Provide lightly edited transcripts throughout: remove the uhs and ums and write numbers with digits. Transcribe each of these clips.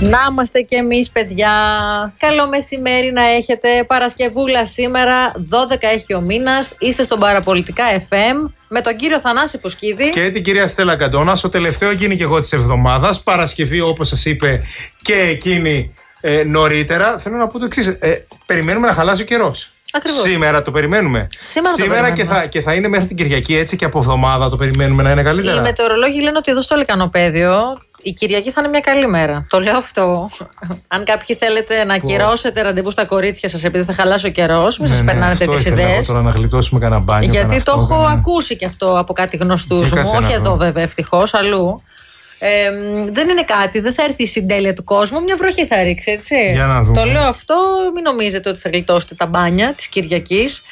Να είμαστε κι εμείς, παιδιά. Καλό μεσημέρι να έχετε. Παρασκευούλα σήμερα, 12 έχει ο μήνας. Είστε στον Παραπολιτικά FM με τον κύριο Θανάση Φουσκίδη και την κυρία Στέλλα Καντώνα. Στο τελευταίο εκείνη και εγώ της εβδομάδας. Παρασκευή, όπως σας είπε και εκείνη νωρίτερα. Θέλω να πω το εξής. Περιμένουμε να χαλάσει ο καιρός. Ακριβώς. Σήμερα το περιμένουμε. Σήμερα και θα είναι μέχρι την Κυριακή, έτσι, και από εβδομάδα το περιμένουμε να είναι καλύτερα. Οι μετεωρολόγοι λένε ότι εδώ στο Λεκανοπαίδιο η Κυριακή θα είναι μια καλή μέρα. Το λέω αυτό. Αν κάποιοι θέλετε να ακυρώσετε ραντεβού στα κορίτσια σας επειδή θα χαλάσει ο καιρός, μην σας περνάνε τέτοιες ιδέες. Τώρα να γλιτώσουμε κανένα μπάνιο. Γιατί το έχω ακούσει και αυτό από κάτι γνωστούς μου. Όχι εδώ βέβαια, ευτυχώς, αλλού. Δεν είναι κάτι, δεν θα έρθει η συντέλεια του κόσμου. Μια βροχή θα ρίξει, έτσι. Για να δούμε. Το λέω αυτό, μην νομίζετε ότι θα γλιτώσετε τα μπάνια της Κυριακής.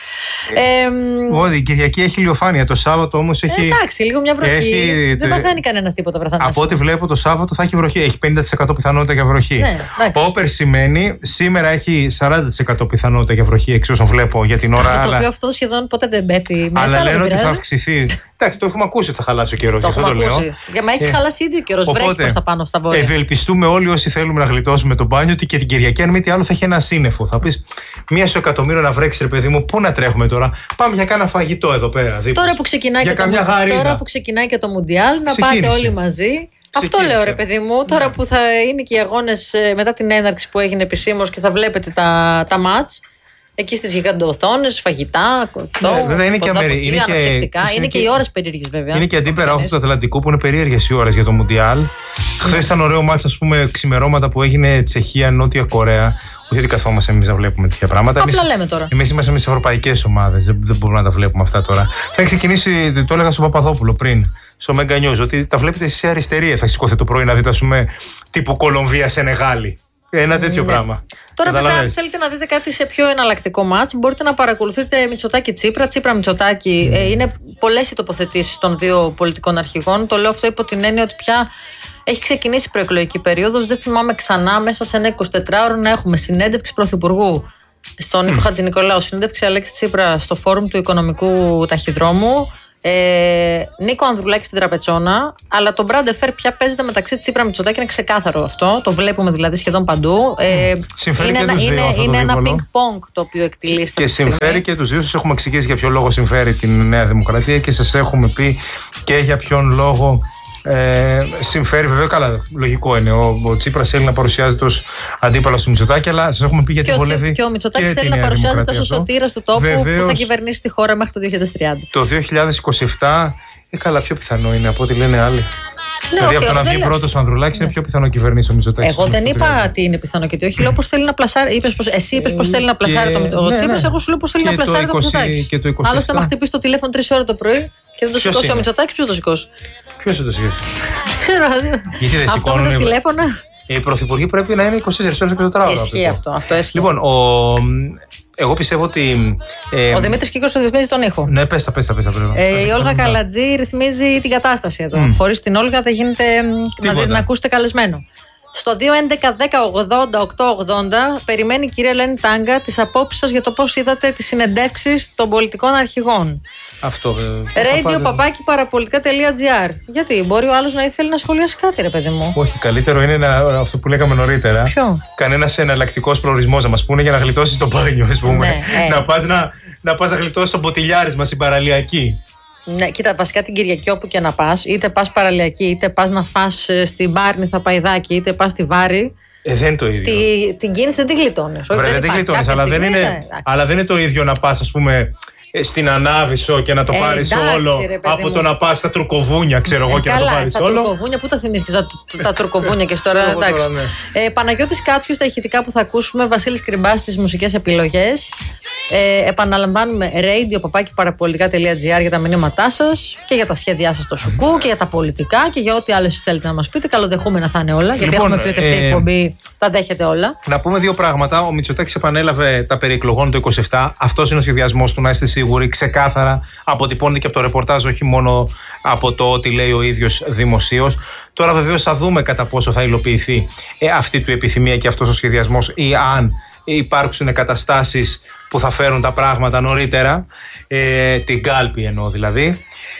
Όχι, η Κυριακή έχει ηλιοφάνεια. Το Σάββατο όμως έχει. Εντάξει, λίγο μια βροχή. Δεν παθαίνει κανένας τίποτα, βρεθανά. Από ό,τι βλέπω, το Σάββατο θα έχει βροχή. Έχει 50% πιθανότητα για βροχή. Ναι, Όπερ σημαίνει σήμερα έχει 40% πιθανότητα για βροχή, εξ όσων βλέπω για την ώρα. Το οποίο αυτό σχεδόν ποτέ δεν πέφτει μέσα. Αλλά λένε ότι θα αυξηθεί. Εντάξει, το έχουμε ακούσει ότι θα χαλάσει ο καιρός. Το έχουμε ακούσει. Για μα έχει χαλάσει ήδη ο καιρός. Βρέχει προς τα πάνω στα βόρεια. Ευελπιστούμε όλοι όσοι θέλουμε να γλιτώσουμε τον μπάνιο ότι και την Κυριακή, αν μη τι άλλο, θα έχει ένα σύννεφο. Θα πει μία στο εκατομμύριο να βρέξει, ρε παιδί μου, πού να τρέχουμε τώρα. Πάμε για κάνα φαγητό εδώ πέρα. Τώρα που ξεκινάει και το Μουντιάλ, να πάτε όλοι μαζί. Αυτό λέω, ρε παιδί μου. Τώρα που θα είναι και οι αγώνες μετά την έναρξη που έγινε επισήμως και θα βλέπετε τα μάτς. Εκεί στις γιγαντοοθόνες, φαγητά, κοκτό. Βέβαια είναι και είναι και οι ώρες περίεργες, βέβαια. Είναι και αντίπερα όχθη του Ατλαντικού που είναι περίεργες οι ώρες για το Μουντιάλ. Χθες ήταν ωραίο μάτς, ας πούμε, ξημερώματα που έγινε Τσεχία-Νότια Κορέα. Όχι ότι καθόμαστε εμείς να βλέπουμε τέτοια πράγματα. Απλά λέμε τώρα. Εμείς είμαστε με τις ευρωπαϊκές ομάδες. Δεν μπορούμε να τα βλέπουμε αυτά τώρα. Θα ξεκινήσει, το έλεγα στον Παπαδόπουλο πριν, στο Mega News, ότι τα βλέπετε σε αριστερία. Θα σηκώθετε το πρωί να δείτε, ας πούμε, τύπου Κολομβία-Σενεγάλη. Ένα τέτοιο πράγμα. Τώρα, βέβαια, αν θέλετε να δείτε κάτι σε πιο εναλλακτικό μάτς, μπορείτε να παρακολουθείτε Μητσοτάκη-Τσίπρα, Τσίπρα-Μητσοτάκη. Είναι πολλές οι τοποθετήσεις των δύο πολιτικών αρχηγών. Το λέω αυτό υπό την έννοια ότι πια έχει ξεκινήσει η προεκλογική περίοδος. Δεν θυμάμαι ξανά μέσα σε ένα 24ωρο να έχουμε συνέντευξη πρωθυπουργού στον Νίκο Χατζηνικολάου, συνέντευξη Αλέξη Τσίπρα στο φόρουμ του Οικονομικού Ταχυδρόμου. Νίκο Ανδρουλάκη στην Τραπετσόνα, αλλά το Brand Fair πια παίζεται μεταξύ Τσίπρα Μητσοτάκη, είναι ξεκάθαρο αυτό. Το βλέπουμε δηλαδή σχεδόν παντού. Είναι ένα ping-pong το οποίο εκτελείστε. Και συμφέρει και τους δύο. Σας έχουμε εξηγήσει για ποιο λόγο συμφέρει την Νέα Δημοκρατία και σας έχουμε πει και για ποιον λόγο συμφέρει. Βέβαια, καλά, λογικό είναι. Ο Τσίπρας θέλει να παρουσιάζεται ως αντίπαλος του Μητσοτάκη, αλλά σας έχουμε πει γιατί βολεύει. Και ο Μητσοτάκης θέλει να παρουσιάζεται ως ο σωτήρας του τόπου που θα κυβερνήσει τη χώρα μέχρι το 2030. Το 2027, καλά, πιο πιθανό είναι από ό,τι λένε άλλοι. Δηλαδή από το να βγει πρώτος ο Ανδρουλάκης είναι πιο πιθανό να κυβερνήσει ο Μητσοτάκης. Εγώ δεν είπα τι είναι πιθανό και τι όχι. Λέω πως θέλει να πλασάρει. Εσύ είπες πως θέλει να πλασάρει ο Τσίπρας. Εγώ σου λέω πως θέλει να πλασάρει το Μητσοτάκης. Άλλωστε, άμα χτυπήσει το τηλέφωνο 3 ώρα το πρωί και δεν το σηκώσει ο Μητσοτάκης, ποιος το σηκώσει? Ποιος θα το σηκώσει? Ξέρω. Αυτό με τα τηλέφωνα. Οι πρωθυπουργοί πρέπει να είναι 24 ώρες και 24 ώρες. Ισχύει αυτό. Λοιπόν, εγώ πιστεύω ότι. Ο Δημήτρης Κίκος ρυθμίζει τον ήχο. Ναι, πες τα. Η Όλγα Καλατζή ρυθμίζει την κατάσταση εδώ. Χωρίς την Όλγα δεν γίνεται να ακούσετε καλεσμένο. Στο 2.11.10.80.880 περιμένει η κυρία Ελένη Τάγκα τις απόψεις σας για το πώς είδατε τις συνεντεύξεις των πολιτικών αρχηγών. Αυτό. radio@parapolitica.gr. Γιατί μπορεί ο άλλος να ήθελε να σχολιάσει κάτι, ρε παιδί μου. Όχι, καλύτερο είναι αυτό που λέγαμε νωρίτερα. Ποιο? Κανένας εναλλακτικός προορισμός να μας πούνε για να γλιτώσεις το μπάνιο, ας πούμε. Ναι, να πας να γλιτώσεις τον ποτηλιάρισμα στην παραλιακή. Ναι, κοίτα, βασικά την Κυριακή όπου και να πας, είτε πας παραλιακή, είτε πας να φας στην Πάρνηθα Παϊδάκη, είτε πας στη Βάρη. Δεν είναι το ίδιο. Την κίνηση δεν την γλιτώνεις. Δεν την γλιτώνεις, αλλά δεν είναι το ίδιο να πας, ας πούμε, στην Ανάβησο και να το πάρεις όλο από το να πας στα Τουρκοβούνια, ξέρω εγώ, και να το πάρεις όλο. Στα Τουρκοβούνια, πού τα θυμήθηκες τα Τουρκοβούνια και τώρα, εντάξει. Παναγιώτης Κάτσιος στα ηχητικά που θα ακούσουμε, Βασίλης Κρυμπάς στις μουσικές επιλογές. Επαναλαμβάνουμε radio@parapolitica.gr για τα μηνύματά σας και για τα σχέδιά σας στο Σουκού και για τα πολιτικά και για ό,τι άλλο θέλετε να μας πείτε. Καλοδεχούμενα θα είναι όλα, γιατί έχουμε πει ότι αυτή η εκπομπή τα δέχεται όλα. Να πούμε δύο πράγματα. Ο Μητσοτάκης επανέλαβε τα περί εκλογών το 27. Αυτός είναι ο σχεδιασμός του, να είστε σίγουροι. Ξεκάθαρα αποτυπώνεται και από το ρεπορτάζ, όχι μόνο από το ότι λέει ο ίδιος δημοσίως. Τώρα βεβαίως θα δούμε κατά πόσο θα υλοποιηθεί αυτή του επιθυμία και αυτός ο σχεδιασμός ή αν υπάρξουν καταστάσεις που θα φέρουν τα πράγματα νωρίτερα, την κάλπη εννοώ δηλαδή.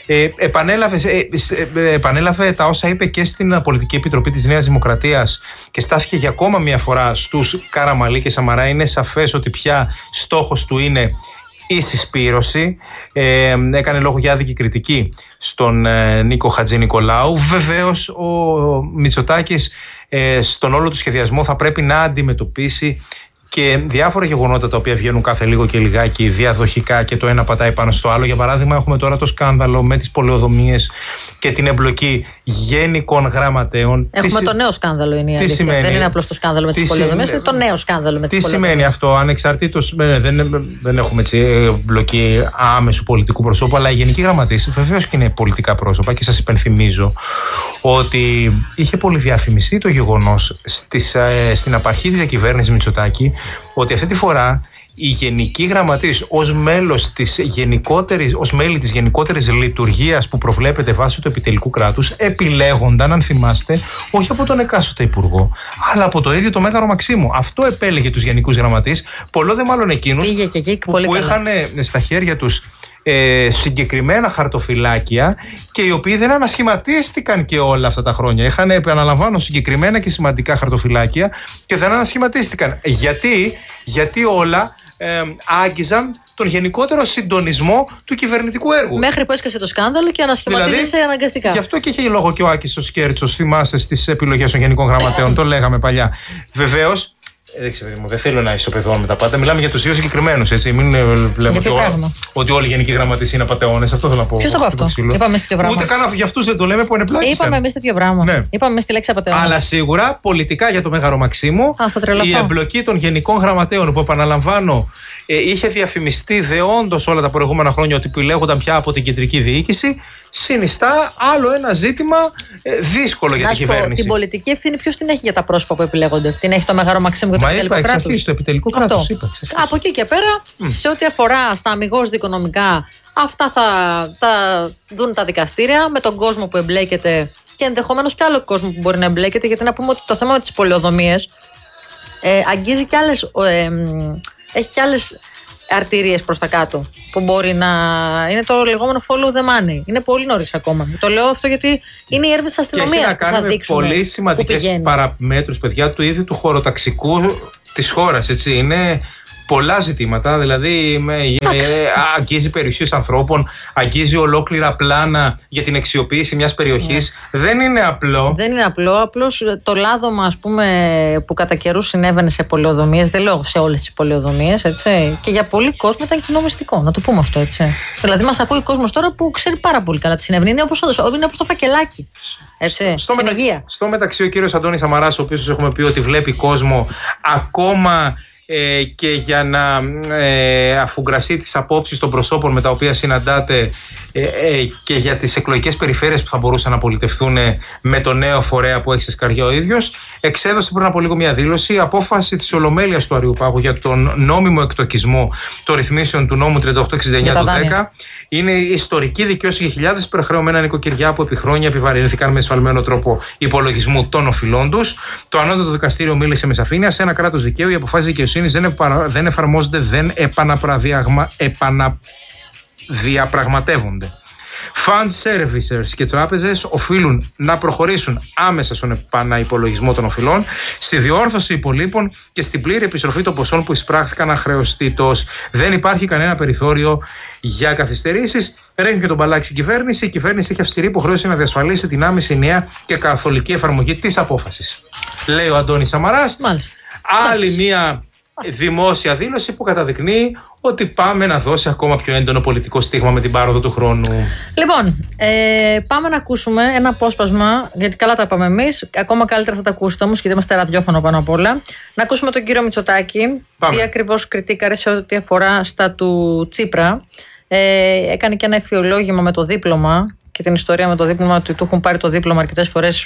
επανέλαβε τα όσα είπε και στην Πολιτική Επιτροπή της Νέας Δημοκρατίας και στάθηκε για ακόμα μια φορά στους Καραμανλή και Σαμαρά. Είναι σαφές ότι πια στόχος του είναι η συσπήρωση. Έκανε λόγο για άδικη κριτική στον Νίκο Χατζηνικολάου. Βεβαίως ο Μητσοτάκης στον όλο του σχεδιασμό θα πρέπει να αντιμετωπίσει και διάφορα γεγονότα τα οποία βγαίνουν κάθε λίγο και λιγάκι διαδοχικά και το ένα πατάει πάνω στο άλλο. Για παράδειγμα, έχουμε τώρα το σκάνδαλο με τις πολεοδομίες και την εμπλοκή γενικών γραμματέων. Έχουμε το νέο σκάνδαλο, είναι η αλήθεια. Σημαίνει, δεν είναι απλώς το σκάνδαλο με τις πολεοδομίες, είναι το νέο σκάνδαλο με τις πολεοδομίες. Τι σημαίνει αυτό, ανεξαρτήτως, δεν έχουμε έτσι εμπλοκή άμεσου πολιτικού προσώπου, αλλά οι γενικοί γραμματείς βεβαίως και είναι πολιτικά πρόσωπα και σας υπενθυμίζω ότι είχε πολυδιαφημιστεί το γεγονός στην απαρχή της διακυβέρνησης Μητσοτάκη ότι αυτή τη φορά οι γενικοί γραμματείς ως μέλη της γενικότερης λειτουργίας που προβλέπεται βάσει του επιτελικού κράτους επιλέγονταν, αν θυμάστε, όχι από τον εκάστοτε υπουργό, αλλά από το ίδιο το Μέγαρο Μαξίμου. Αυτό επέλεγε τους γενικούς γραμματείς, πολλό δε μάλλον εκείνους που είχαν στα χέρια τους συγκεκριμένα χαρτοφυλάκια και οι οποίοι δεν ανασχηματίστηκαν και όλα αυτά τα χρόνια. Είχαν, επαναλαμβάνω, συγκεκριμένα και σημαντικά χαρτοφυλάκια και δεν ανασχηματίστηκαν. Γιατί όλα άγγιζαν τον γενικότερο συντονισμό του κυβερνητικού έργου. Μέχρι που έσκασε το σκάνδαλο και ανασχηματίζεσαι δηλαδή, αναγκαστικά. Γι' αυτό και είχε λόγο και ο Άκης ο Σκέρτσος, θυμάστε, στις επιλογές των γενικών γραμματέων. Το λέγαμε παλιά. Βεβαίως. Δεν θέλω να ισοπεδώνουμε τα πάντα. Μιλάμε για τους δύο συγκεκριμένους. Μην λέμε ότι όλοι οι γενικοί γραμματείς είναι απατεώνες. Αυτό θέλω να πω. Ποιος το πω αυτό? Είπαμε τέτοιο πράγμα. Ούτε καν για αυτούς δεν το λέμε που ενεπλάκησαν. Είπαμε εμείς τέτοιο πράγμα. Ναι. Είπαμε στη λέξη απατεώνες. Αλλά σίγουρα πολιτικά για το Μέγαρο Μαξίμου η εμπλοκή των γενικών γραμματέων που, επαναλαμβάνω, είχε διαφημιστεί δεόντως όλα τα προηγούμενα χρόνια ότι επιλέγονταν πια από την κεντρική διοίκηση, συνιστά άλλο ένα ζήτημα δύσκολο για την κυβέρνηση. Την πολιτική ευθύνη ποιος την έχει για τα πρόσωπα που επιλέγονται? Την έχει το Μέγαρο Μαξίμου και το επιτελικό κράτος. Το επιτελικό κράτος. Από εκεί και πέρα, σε ό,τι αφορά στα αμιγώς δικονομικά, αυτά θα δουν τα δικαστήρια με τον κόσμο που εμπλέκεται και ενδεχομένως και άλλο κόσμο που μπορεί να εμπλέκεται. Γιατί να πούμε ότι το θέμα με τις πολεοδομίες αγγίζει και άλλες. Έχει και άλλες αρτηρίες προς τα κάτω που μπορεί να είναι το λεγόμενο follow the money. Είναι πολύ νωρίς ακόμα. Το λέω αυτό γιατί είναι η έρευνα της αστυνομίας που θα δείξουμε. Πολύ σημαντικές παραμέτρους, παιδιά, του ίδιου του χωροταξικού της χώρας. Έτσι. Είναι πολλά ζητήματα, δηλαδή αγγίζει περιουσίες ανθρώπων, αγγίζει ολόκληρα πλάνα για την αξιοποίηση μιας περιοχής. Δεν είναι απλό. Δεν είναι απλό. Απλώς το λάδωμα, ας πούμε, που κατά καιρούς συνέβαινε σε πολεοδομίες, δεν λέω σε όλες τις πολεοδομίες, έτσι. Και για πολλοί κόσμο ήταν κοινό μυστικό. Να το πούμε αυτό, έτσι. Δηλαδή, μας ακούει ο κόσμος τώρα που ξέρει πάρα πολύ καλά τι συνέβαινε. Είναι όπως το φακελάκι. Έτσι, στην υγεία. Στο μεταξύ, ο κύριος Αντώνης Σαμαράς, ο οποίος έχουμε πει ότι βλέπει κόσμο ακόμα. Και για να αφουγκραστεί τις απόψεις των προσώπων με τα οποία συναντάτε και για τις εκλογικές περιφέρειες που θα μπορούσαν να πολιτευθούν με το νέο φορέα που έχει σε σκαριά ο ίδιος, εξέδωσε πριν από λίγο μια δήλωση. Η απόφαση της Ολομέλειας του Αριουπάγου για τον νόμιμο εκτοκισμό των ρυθμίσεων του νόμου 3869 του 10 είναι ιστορική δικαίωση για χιλιάδες υπερχρεωμένα νοικοκυριά που επί χρόνια επιβαρυνθήκαν με εσφαλμένο τρόπο υπολογισμού των οφειλών τους. Το Ανώτατο Δικαστήριο μίλησε με σαφήνεια. Σε ένα κράτος δικαίου, οι αποφάσεις δικαιοσύνης δεν εφαρμόζονται, δεν επαναδιαπραγματεύονται. Fund servicers και τράπεζες οφείλουν να προχωρήσουν άμεσα στον επαναυπολογισμό των οφειλών, στη διόρθωση υπολείπων και στην πλήρη επιστροφή των ποσών που εισπράχθηκαν αχρεωστήτως. Δεν υπάρχει κανένα περιθώριο για καθυστερήσεις. Ρίχνει και τον μπαλάκι στην κυβέρνηση. Η κυβέρνηση έχει αυστηρή υποχρέωση να διασφαλίσει την άμεση, νέα και καθολική εφαρμογή της απόφασης. Λέει ο Αντώνης Σαμαράς. Μάλιστα. Άλλη μία δημόσια δήλωση που καταδεικνύει ότι πάμε να δώσει ακόμα πιο έντονο πολιτικό στίγμα με την πάροδο του χρόνου. Λοιπόν, πάμε να ακούσουμε ένα απόσπασμα, γιατί καλά τα είπαμε εμείς. Ακόμα καλύτερα θα τα ακούσετε όμως, γιατί είμαστε ραδιόφωνο πάνω απ' όλα. Να ακούσουμε τον κύριο Μητσοτάκη, τι ακριβώς κριτήκαρε σε ό,τι αφορά στα του Τσίπρα. Έκανε και ένα εφιολόγημα με το δίπλωμα και την ιστορία με το δίπλωμα, ότι του έχουν πάρει το δίπλωμα αρκετές φορές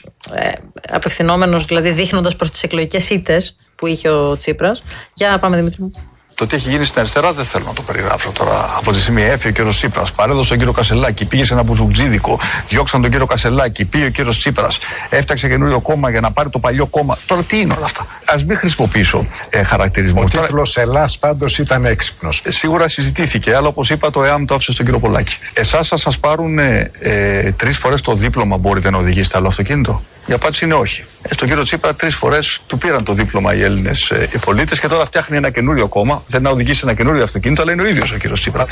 απευθυνόμενος, δηλαδή δείχνοντας προς τις εκλογικές ήττες που είχε ο Τσίπρας. Για πάμε, Δημήτρη μου. Το τι έχει γίνει στην αριστερά δεν θέλω να το περιγράψω τώρα. Από τη στιγμή έφυγε ο κύριος Τσίπρας, παρέδωσε τον κύριο Κασελάκη, πήγε σε ένα μπουζουτζίδικο, διώξαν τον κύριο Κασελάκη, πήγε ο κύριος Τσίπρας, έφτιαξε καινούριο κόμμα για να πάρει το παλιό κόμμα. Τώρα τι είναι όλα αυτά? Ας μην χρησιμοποιήσω χαρακτηρισμού. Ο τίτλος Ελλάς πάντως ήταν έξυπνος. Σίγουρα συζητήθηκε, αλλά όπως είπα, το ΕΑΜ το άφησε στον κύριο Πολάκη. Εσάς θα σας πάρουν 3 φορές το δίπλωμα, μπορείτε να οδηγήσετε άλλο αυτοκίνητο? Η απάντηση είναι όχι. Στον κύριο Τσίπρα 3 φορές του πήραν το δίπλωμα οι Έλληνες οι πολίτες και τώρα φτιάχνει ένα καινούριο κόμμα. Δεν να οδηγήσει ένα καινούριο αυτοκίνητο, αλλά είναι ο ίδιος ο κύριος Τσίπρα.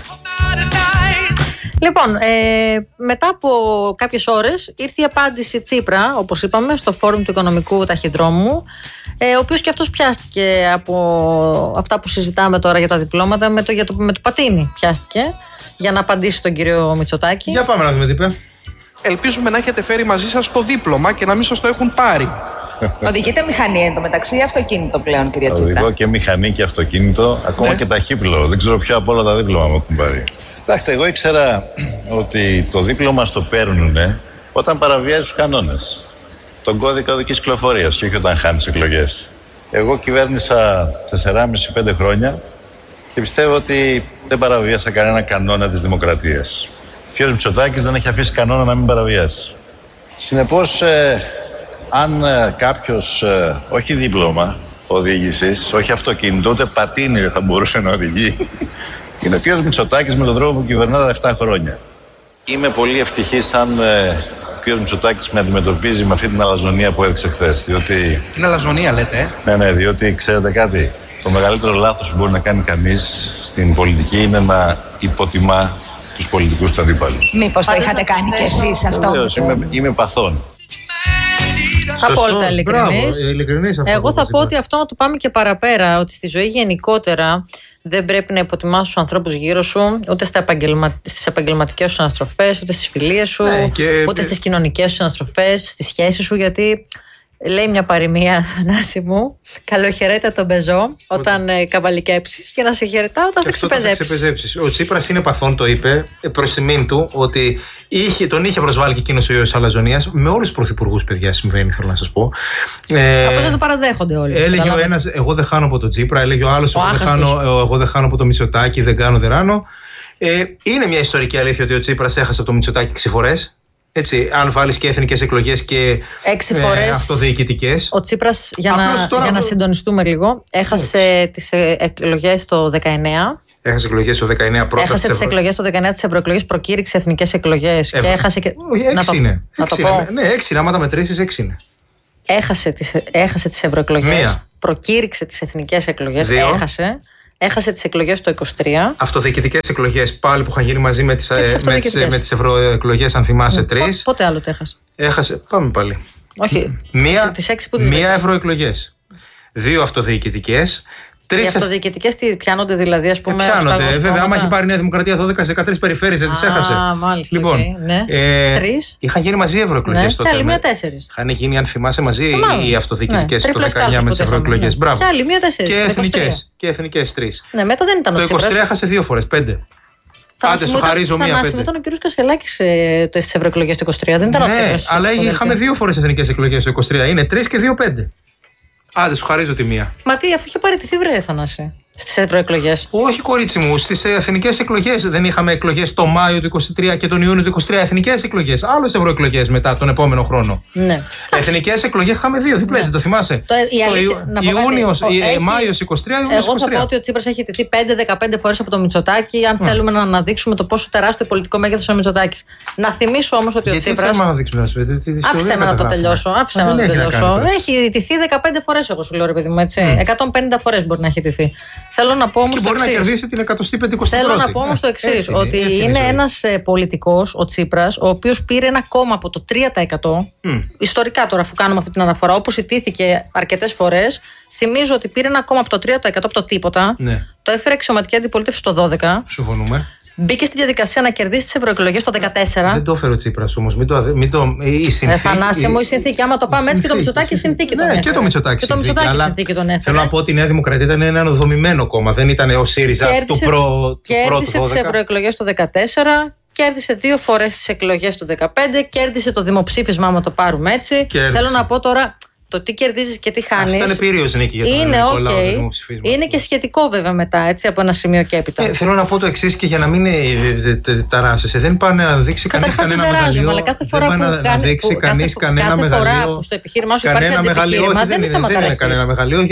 Λοιπόν, μετά από κάποιες ώρες ήρθε η απάντηση Τσίπρα, όπως είπαμε, στο φόρουμ του Οικονομικού Ταχυδρόμου, ο οποίος και αυτός πιάστηκε από αυτά που συζητάμε τώρα για τα διπλώματα με το πατίνι. Πιάστηκε για να απαντήσει στον κύριο Μητσοτάκη. Για πάμε να δούμε τι είπε. Ελπίζουμε να έχετε φέρει μαζί σας το δίπλωμα και να μην σας το έχουν πάρει. Οδηγείτε μηχανή εντωμεταξύ ή αυτοκίνητο πλέον, κυρία Τσίπρα? Οδηγώ και μηχανή και αυτοκίνητο, ακόμα και ταχύπλο. Δεν ξέρω ποιο από όλα τα δίπλωμα μου έχουν πάρει. Κοιτάξτε, εγώ ήξερα ότι το δίπλωμα στο παίρνουν όταν παραβιάζει τους κανόνες. Τον κώδικα οδικής κυκλοφορίας και όχι όταν χάνεις εκλογές. Εγώ κυβέρνησα 4,5-5 χρόνια και πιστεύω ότι δεν παραβίασα κανένα κανόνα της δημοκρατίας. Ο κ. Μητσοτάκης δεν έχει αφήσει κανόνα να μην παραβιάσει. Συνεπώς, αν κάποιος όχι δίπλωμα οδήγησης, όχι αυτοκίνητο, ούτε πατίνι δεν θα μπορούσε να οδηγεί, είναι ο κ. Μητσοτάκης με τον τρόπο που κυβερνά τα 7 χρόνια. Είμαι πολύ ευτυχής αν ο κ. Μητσοτάκης με αντιμετωπίζει με αυτή την αλαζονία που έδειξε χθες. Διότι... Είναι αλαζονία, λέτε, Ναι, διότι ξέρετε κάτι. Το μεγαλύτερο λάθος που μπορεί να κάνει κανείς στην πολιτική είναι να υποτιμά τους πολιτικούς του αντίπαλους. Μήπως το είχατε κάνει κι εσείς αυτό? Βεβαίως, είμαι παθών. Απόλυτα ειλικρινής. Εγώ θα πω ότι αυτό να το πάμε και παραπέρα, ότι στη ζωή γενικότερα δεν πρέπει να υποτιμάς τους ανθρώπους γύρω σου, ούτε στις επαγγελματικές σου αναστροφές, ούτε στις φιλίες σου, ούτε στις κοινωνικές σου αναστροφές, στις σχέσεις σου, γιατί λέει μια παροιμία, Θανάση μου, καλοχαιρέτα τον πεζό όταν καβαλικέψεις και να σε χαιρετά όταν θα ξεπεζέψεις. Ο Τσίπρας είναι παθών, το είπε, προς τιμήν του, ότι τον είχε προσβάλει και εκείνος ο ιός αλαζονίας. Με όλους τους πρωθυπουργούς, παιδιά, συμβαίνει, θέλω να σας πω. Απλώς δεν το παραδέχονται όλοι. Έλεγε ο ένας, εγώ δεν χάνω από τον Τσίπρα, έλεγε ο άλλος, εγώ δεν χάνω από το Μητσοτάκη, δεν κάνω, δεν ράνω. Είναι μια ιστορική αλήθεια ότι ο Τσίπρας έχασε από το Μητσοτάκη 6 φορές. Έτσι, αν βάλεις και εθνικές εκλογές και 6 φορές αυτοδιοικητικές. Ο Τσίπρας, για να συντονιστούμε λίγο, έχασε τις εκλογές το 19. Έχασε εκλογές το 19 πρώτα. Έχασε τις εκλογές το 19, τις ευρωεκλογές, προκήρυξε εθνικές εκλογές. Και έχασε και. 6 είναι. Ναι, 6 είναι. Άμα τα μετρήσεις, 6 είναι. Έχασε τις ευρωεκλογές. Προκήρυξε τις εθνικές εκλογές. Έχασε τις εκλογές το 23. Αυτοδιοικητικές εκλογές πάλι που είχαν γίνει μαζί με τις ευρωεκλογές, αν θυμάσαι, 3. Πότε άλλο το έχασε? Έχασε. Πάμε πάλι. Όχι. Μία ευρωεκλογές. 2 αυτοδιοικητικές. Οι αυτοδιοικητικές πιάνονται δηλαδή, ας πούμε. Πιάνονται. Βέβαια, άμα έχει πάρει η Νέα Δημοκρατία 12-13 περιφέρειες, δεν τις έχασε. Μάλιστα. Λοιπόν, ναι. 3. Είχαν γίνει μαζί οι ευρωεκλογές τότε. Και άλλη μία 4. Είχαν γίνει, αν θυμάσαι, μαζί οι αυτοδιοικητικές το 19 με τις ευρωεκλογές. Μπράβο. Και άλλη μία 4. Και εθνικές 3. Ναι, μετά δεν ήταν το 23 έχασε 2 φορές, 5. Άντε, σου χαρίζω μία 5. Ήταν ο κ. Κασελάκης στις ευρωεκλογές το 23, δεν ήταν ο Τσίπρας. Αλλά είχαμε 2 φορές εθνικές εκλογές το 23. Είναι 3 και 2, 5. Άντε, σου χαρίζω τη μία. Μα τι, αφού είχε παραιτηθεί, βρε Θανάση, στις ευρωεκλογές. Όχι, κορίτσι μου, στις εθνικές εκλογές. Δεν είχαμε εκλογές το Μάιο του 23 και τον Ιούνιο του 23. Εθνικές εκλογές. Άλλες ευρωεκλογές μετά τον επόμενο χρόνο. Ναι. Εθνικές εκλογές είχαμε 2 διπλές, δεν το θυμάσαι. Μάιος 23, Ιούνιος 23. Εγώ θα πω ότι ο Τσίπρας έχει τηθεί 5-15 φορές από το Μητσοτάκη, αν θέλουμε να αναδείξουμε το πόσο τεράστιο πολιτικό μέγεθος είναι ο Μητσοτάκης. Να θυμίσω όμως ότι ο Τσίπρας. Άφησε με να το τελειώσω. Έχει τηθεί 15 φορές, εγώ σου λέω, ρε παιδί μου, έτσι. 150 φορές μπορεί να έχει τηθεί. Θέλω να πω όμως και μπορεί να κερδίσει την 151η. Θέλω να πω όμως το εξής, ότι είναι ένας πολιτικός, ο Τσίπρας, ο οποίος πήρε ένα κόμμα από το 3%. Ιστορικά τώρα, αφού κάνουμε αυτή την αναφορά, όπως ιτήθηκε αρκετές φορές, θυμίζω ότι πήρε ένα κόμμα από το 3% από το τίποτα. Ναι. Το έφερε αξιωματική αντιπολίτευση το 12. Συμφωνούμε. Μπήκε στη διαδικασία να κερδίσει τις ευρωεκλογές το 2014. Δεν το έφερε ο Τσίπρας όμως. Θανάση μου, η συνθήκη. Άμα το πάμε έτσι και το Μητσοτάκη συνθήκη τον έφερε. Και το Μητσοτάκη συνθήκη τον έφερε. Θέλω να πω ότι η Νέα Δημοκρατία ήταν ένα δομημένο κόμμα. Δεν ήταν ο ΣΥΡΙΖΑ του πρώτου. Κέρδισε τις ευρωεκλογές το 2014. Κέρδισε 2 φορές τις εκλογές του 2015. Κέρδισε το δημοψήφισμα, άμα το πάρουμε έτσι. Θέλω να πω τώρα. το τι κερδίζεις και τι χάνεις. Αυτό είναι πύριος νίκη για τον ελληνικό λαό, το δημοψηφίσμα. Είναι και σχετικό βέβαια μετά, έτσι, από ένα σημείο και έπειτα. Θέλω να πω το εξής και για να μην ταράσσεσαι. Δεν πάνε να δείξει κανείς κανένα μεγαλείο. Αλλά κάθε φορά που να δείξει κανείς κανένα μεγαλείο. Που στο επιχείρημά σου υπάρχει αντιεπιχείρημα, δεν είναι θέμα δεν είναι κανένα μεγαλείο.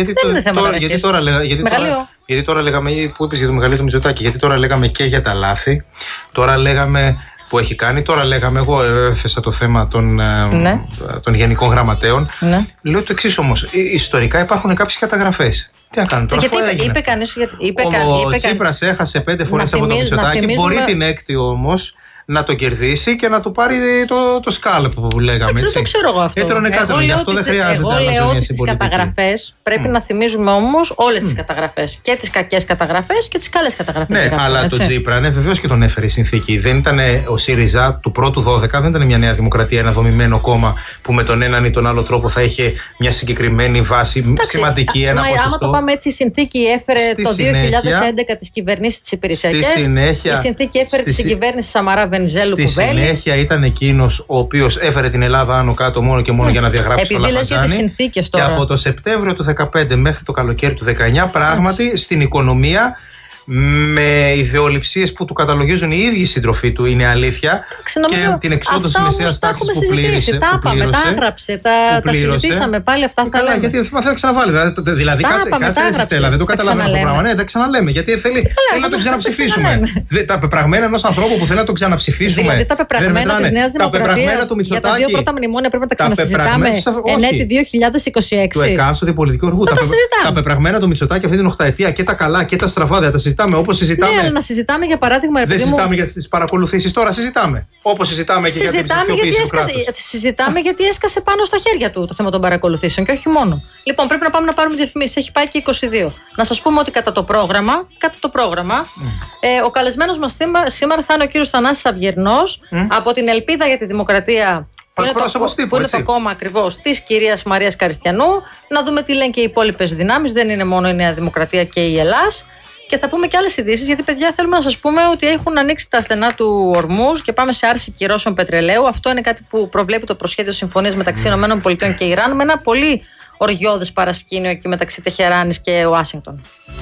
Γιατί τώρα λέγαμε, που είπες για το μεγαλείο του Μητσοτάκη, γιατί τώρα λέγαμε και για τα λάθη, τώρα λέγαμε που έχει κάνει, τώρα λέγαμε, εγώ έθεσα το θέμα των γενικών γραμματέων. Ναι. Λέω το εξής όμως, ιστορικά υπάρχουν κάποιες καταγραφές. Τι να κάνουν τώρα, γιατί είπε κανείς. Ο Τσίπρας έχασε 5 φορές από το Μητσοτάκη, μπορεί την έκτη όμως να το κερδίσει και να του πάρει το σκάλπ που λέγαμε. Δεν το ξέρω εγώ αυτό. Γι' αυτό δεν χρειάζεται. Εγώ λέω ότι τις καταγραφές πρέπει να θυμίζουμε όμως όλες τις καταγραφές. Και τις κακές καταγραφές και τις καλές καταγραφές. Ναι, αλλά το Τσίπρα, βεβαίως και τον έφερε η συνθήκη. Δεν ήταν ο ΣΥΡΙΖΑ του πρώτου 12, δεν ήταν μια Νέα Δημοκρατία, ένα δομημένο κόμμα που με τον έναν ή τον άλλο τρόπο θα είχε μια συγκεκριμένη βάση σημαντική. Άμα το πάμε έτσι, η συνθήκη έφερε το 2011 τις κυβερνήσεις της υπηρεσιακές. Η συνθήκη έφερε τη συγκυβέρνηση Σαμαρά. Στη συνέχεια ήταν εκείνος ο οποίος έφερε την Ελλάδα άνω κάτω μόνο και μόνο για να διαγράψει το Λαφαζάνι. Και από το Σεπτέμβριο του 2015 μέχρι το καλοκαίρι του 2019 πράγματι στην οικονομία με ιδεολειψίες που του καταλογίζουν οι ίδιοι σύντροφοί του, είναι αλήθεια. Και την εξόντωση μεσαίας τάξης που πλήρωσε. Τα είπαμε, τα έγραψε, τα συζητήσαμε πάλι αυτά. Καλά, γιατί θέλει να ξαναβάλει. Δηλαδή, κάτσε Στέλλα, δεν το καταλαβαίνω αυτό το πράγμα. Ναι, τα ξαναλέμε. Γιατί θέλει να το ξαναψηφίσουμε. Τα πεπραγμένα ενός ανθρώπου που θέλει να το ξαναψηφίσουμε. Δηλαδή, τα πεπραγμένα της Νέας Δημοκρατίας για τα δύο πρώτα μνημόνια πρέπει να τα ξανασυζητάμε εν έτη 2026. Του εκάστοτε πολιτικού οργού. Τα πεπραγμένα του Μητσοτάκη αυτή την οχταετία και τα καλά και τα στραβά δεν τα συζητάμε. Όπως συζητάμε. Ναι, αλλά να συζητάμε για παράδειγμα. Δεν συζητάμε για τις παρακολουθήσεις τώρα, συζητάμε. Όπως συζητάμε και για την ψηφιοποίηση του κράτους. Συζητάμε γιατί έσκασε πάνω στα χέρια του το θέμα των παρακολουθήσεων και όχι μόνο. Λοιπόν, πρέπει να πάμε να πάρουμε διαφημίσεις. Έχει πάει και 22. Να σας πούμε ότι κατά το πρόγραμμα ο καλεσμένος μας σήμερα θα είναι ο κύριος Θανάσης Αυγερνός από την Ελπίδα για τη Δημοκρατία. Που είναι το κόμμα ακριβώς της κυρίας Μαρίας Καριστιανού. Να δούμε τι λένε και οι υπόλοιπες δυνάμεις. Δεν είναι μόνο η Νέα Δημοκρατία και η Ελλάς. Και θα πούμε και άλλες ειδήσεις, γιατί παιδιά θέλουμε να σας πούμε ότι έχουν ανοίξει τα στενά του Ορμούζ και πάμε σε άρση κυρώσεων πετρελαίου. Αυτό είναι κάτι που προβλέπει το προσχέδιο συμφωνίας μεταξύ ΗΠΑ και Ιράν με ένα πολύ οργιώδες παρασκήνιο εκεί μεταξύ Τεχεράνης και Ουάσιγκτον.